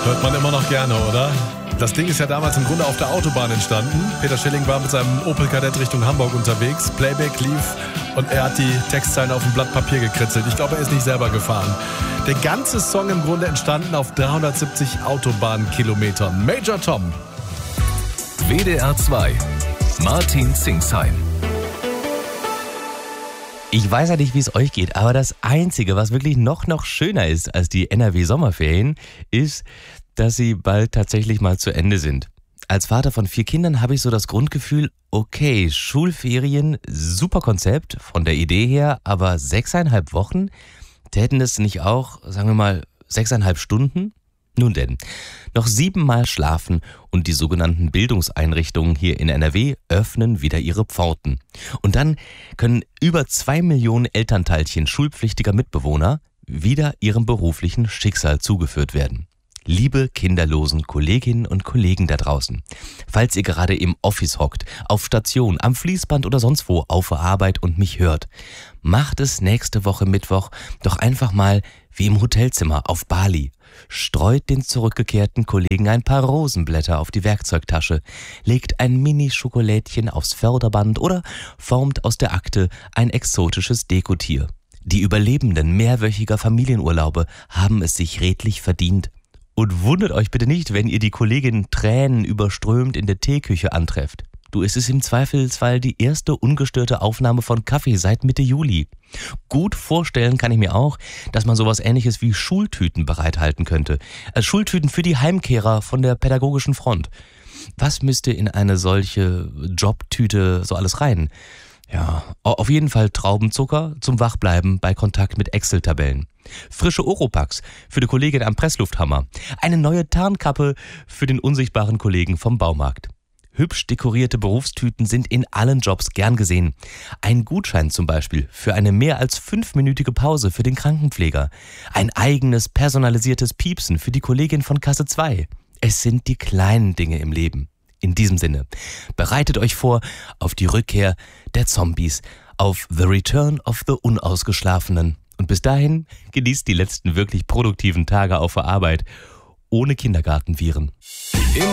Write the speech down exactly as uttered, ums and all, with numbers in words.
Hört man immer noch gerne, oder? Das Ding ist ja damals im Grunde auf der Autobahn entstanden. Peter Schilling war mit seinem Opel Kadett Richtung Hamburg unterwegs. Playback lief und er hat die Textzeilen auf ein Blatt Papier gekritzelt. Ich glaube, er ist nicht selber gefahren. Der ganze Song im Grunde entstanden auf dreihundertsiebzig Autobahnkilometern. Major Tom. W D R zwei. Martin Zingsheim. Ich weiß ja nicht, wie es euch geht, aber das Einzige, was wirklich noch, noch schöner ist als die N R W-Sommerferien, ist, dass sie bald tatsächlich mal zu Ende sind. Als Vater von vier Kindern habe ich so das Grundgefühl, okay, Schulferien, super Konzept von der Idee her, aber sechseinhalb Wochen? Täten das nicht auch, sagen wir mal, sechseinhalb Stunden? Nun denn, noch siebenmal schlafen und die sogenannten Bildungseinrichtungen hier in N R W öffnen wieder ihre Pforten. Und dann können über zwei Millionen Elternteilchen schulpflichtiger Mitbewohner wieder ihrem beruflichen Schicksal zugeführt werden. Liebe kinderlosen Kolleginnen und Kollegen da draußen, falls ihr gerade im Office hockt, auf Station, am Fließband oder sonst wo auf der Arbeit und mich hört, macht es nächste Woche Mittwoch doch einfach mal wie im Hotelzimmer auf Bali. Streut den zurückgekehrten Kollegen ein paar Rosenblätter auf die Werkzeugtasche, legt ein Mini-Schokolädchen aufs Förderband oder formt aus der Akte ein exotisches Dekotier. Die Überlebenden mehrwöchiger Familienurlaube haben es sich redlich verdient. Und wundert euch bitte nicht, wenn ihr die Kollegin Tränen überströmt in der Teeküche antrefft. Du, es ist im Zweifelsfall die erste ungestörte Aufnahme von Kaffee seit Mitte Juli. Gut vorstellen kann ich mir auch, dass man sowas Ähnliches wie Schultüten bereithalten könnte. Als Schultüten für die Heimkehrer von der pädagogischen Front. Was müsste in eine solche Jobtüte so alles rein? Ja, auf jeden Fall Traubenzucker zum Wachbleiben bei Kontakt mit Excel-Tabellen. Frische Oropax für die Kollegin am Presslufthammer. Eine neue Tarnkappe für den unsichtbaren Kollegen vom Baumarkt. Hübsch dekorierte Berufstüten sind in allen Jobs gern gesehen. Ein Gutschein zum Beispiel für eine mehr als fünfminütige Pause für den Krankenpfleger. Ein eigenes personalisiertes Piepsen für die Kollegin von Kasse zwei. Es sind die kleinen Dinge im Leben. In diesem Sinne, bereitet euch vor auf die Rückkehr der Zombies, auf The Return of the Unausgeschlafenen. Und bis dahin genießt die letzten wirklich produktiven Tage auf der Arbeit ohne Kindergartenviren.